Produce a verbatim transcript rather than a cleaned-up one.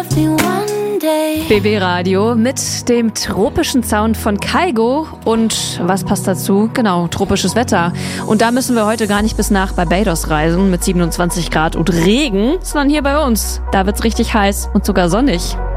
B B Radio mit dem tropischen Sound von Kygo. Und was passt dazu? Genau, tropisches Wetter. Und da müssen wir heute gar nicht bis nach Barbados reisen mit siebenundzwanzig Grad und Regen, sondern hier bei uns. Da wird's richtig heiß und sogar sonnig.